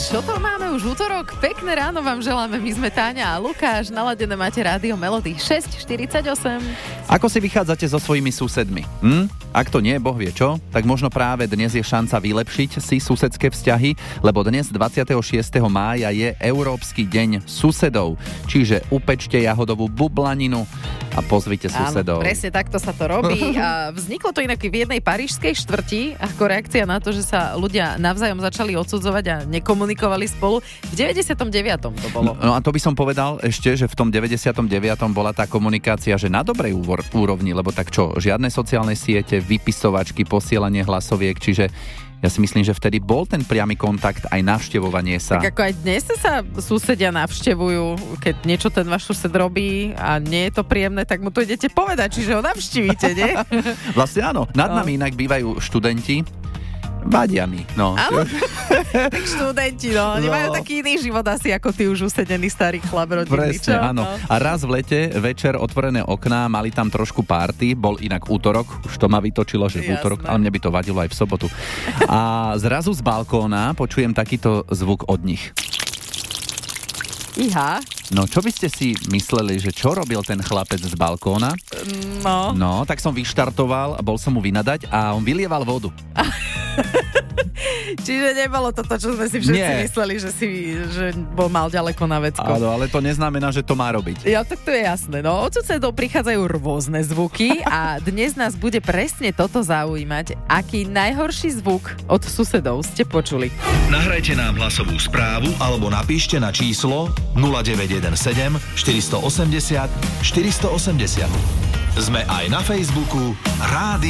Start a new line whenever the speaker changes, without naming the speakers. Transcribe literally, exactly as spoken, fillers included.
Čo to máme už útorok? Pekné ráno vám želáme, my sme Táňa a Lukáš. Naladené máte Rádio Melody šesť štyridsaťosem.
Ako si vychádzate so svojimi susedmi? Hm? Ak to nie, Boh vie čo, tak možno práve dnes je šanca vylepšiť si susedské vzťahy, lebo dnes dvadsiateho šiesteho mája je Európsky deň susedov. Čiže upečte jahodovú bublaninu a pozvite susedov.
Áno, presne takto sa to robí. A vzniklo to inak v jednej parížskej štvrti ako reakcia na to, že sa ľudia navzájom začali odsudzovať a nekomunikovali spolu. V deväťdesiatom deviatom to bolo.
No a to by som povedal ešte, že v tom deväťdesiatom deviatom bola tá komunikácia, že na dobrej úrovni, lebo tak čo, žiadne sociálne siete, vypisovačky, posielanie hlasoviek, čiže ja si myslím, že vtedy bol ten priamy kontakt aj navštevovanie sa.
Tak ako aj dnes sa susedia navštevujú, keď niečo ten váš sused robí a nie je to príjemné, tak mu to idete povedať, čiže ho navštívite, nie?
Vlastne áno, nad nami inak bývajú študenti, vadia mi, no.
Áno, tak študenti, no, oni
No.
majú taký iný život asi ako ty už usedený starý chlap rodinný.
Presne,
čo?
áno.
No.
A raz v lete, večer otvorené okná, mali tam trošku party, bol inak útorok, už to ma vytočilo, že v
Jasné.
útorok, ale mne by to vadilo aj v sobotu. A zrazu z balkóna počujem takýto zvuk od nich.
Iha,
No, čo by ste si mysleli, že čo robil ten chlapec z balkóna?
no.
No, tak som vyštartoval, bol som mu vynadať a on vylieval vodu.
Čiže nebolo to to, čo sme si všetci
Nie.
mysleli, že si že bol mal ďaleko na vecko.
Áno, ale to neznamená, že to má robiť.
Ja, tak to je jasné. No, od susedov prichádzajú rôzne zvuky a dnes nás bude presne toto zaujímať. Aký najhorší zvuk od susedov ste počuli?
Nahrajte nám hlasovú správu alebo napíšte na číslo nula deväť jeden sedem štyri osem nula štyri osem nula. Sme aj na Facebooku Rádio